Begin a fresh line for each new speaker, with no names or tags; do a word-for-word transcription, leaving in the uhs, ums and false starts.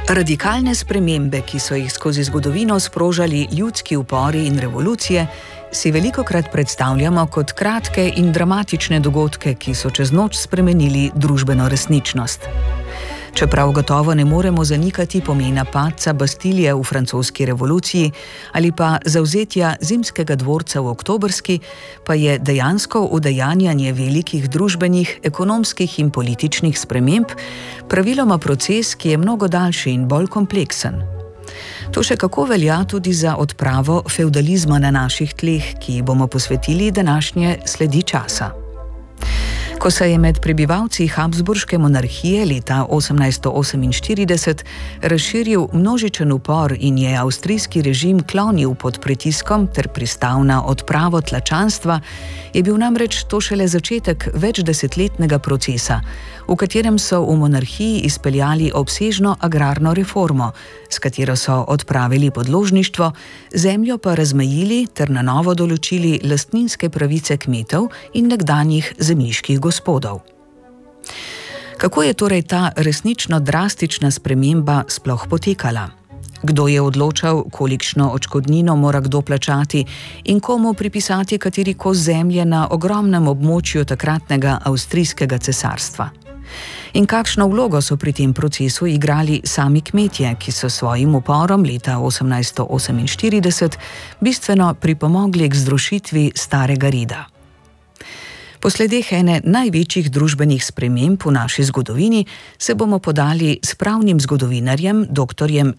Radikalne spremembe, ki so jih skozi zgodovino sprožali ljudski upori in revolucije, si velikokrat predstavljamo kot kratke in dramatične dogodke, ki so čez noč spremenili družbeno resničnost. Čeprav gotovo ne moremo zanikati pomena padca Bastilije v francoski revoluciji ali pa zavzetja Zimskega dvorca v oktobrski, pa je dejansko udejanjanje velikih družbenih, ekonomskih in političnih sprememb praviloma proces, ki je mnogo daljši in bolj kompleksen. To še kako velja tudi za odpravo fevdalizma na naših tleh, ki bomo posvetili današnje sledi časa. Ko se je med prebivalci Habsburške monarhije leta osemnajststo oseminštirideset razširil množičen upor in je avstrijski režim klonil pod pritiskom ter pristal na odpravo tlačanstva, je bil namreč to šele začetek večdesetletnega procesa, v katerem so v monarhiji izpeljali obsežno agrarno reformo, s katero so odpravili podložništvo, zemljo pa razmejili ter na novo določili lastninske pravice kmetov in nekdanjih zemljiških gospodov. Kako je torej ta resnično drastična sprememba sploh potekala? Kdo je odločal, kolikšno odškodnino mora kdo plačati in komu pripisati kateri kos zemlje na ogromnem območju takratnega avstrijskega cesarstva? In kakšno vlogo so pri tem procesu igrali sami kmetje, ki so svojim uporom leta osemnajststo oseminštirideset bistveno pripomogli k zrušitvi starega reda? Po sledeh ene največjih družbenih sprememb v naši zgodovini se bomo podali s pravnim zgodovinarjem, doktorjem